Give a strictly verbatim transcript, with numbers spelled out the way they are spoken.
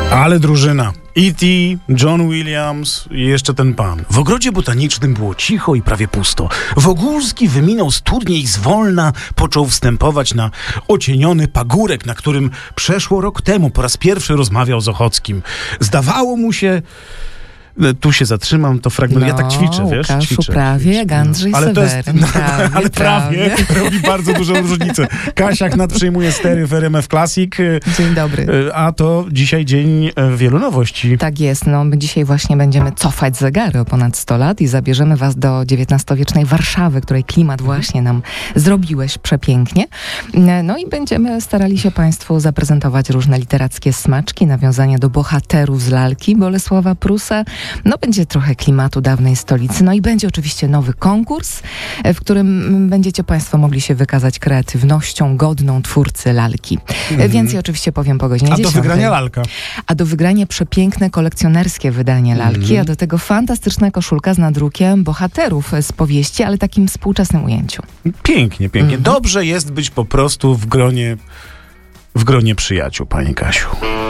Ale drużyna. E T, John Williams i jeszcze ten pan. W ogrodzie botanicznym było cicho i prawie pusto. Wogórski wyminął studnię i zwolna począł wstępować na ocieniony pagórek, na którym przeszło rok temu po raz pierwszy rozmawiał z Ochockim. Zdawało mu się... Tu się zatrzymam, to fragment. No, ja tak ćwiczę, wiesz? Łukaszu, Ćwiczę. prawie jak Andrzej no. Ale to jest, Seweryn. no, prawie, ale prawie, prawie robi bardzo dużą różnicę. Kasiak nadprzyjmuje stery w R M F Classic. Dzień dobry. A to dzisiaj dzień wielu nowości. Tak jest, no my dzisiaj właśnie będziemy cofać zegary o ponad sto lat i zabierzemy was do dziewiętnastowiecznej Warszawy, której klimat właśnie nam zrobiłeś przepięknie. No i będziemy starali się państwu zaprezentować różne literackie smaczki, nawiązania do bohaterów z lalki Bolesława Prusa. No będzie trochę klimatu dawnej stolicy, no i będzie oczywiście nowy konkurs, w którym będziecie państwo mogli się wykazać kreatywnością godną twórcy lalki. Mhm. Więcej oczywiście powiem po godzinie dziesiątej. A do wygrania lalka. A do wygrania przepiękne kolekcjonerskie wydanie lalki, mhm. a do tego fantastyczna koszulka z nadrukiem bohaterów z powieści, ale takim współczesnym ujęciu. Pięknie, pięknie. Mhm. Dobrze jest być po prostu w gronie, w gronie przyjaciół, pani Kasiu.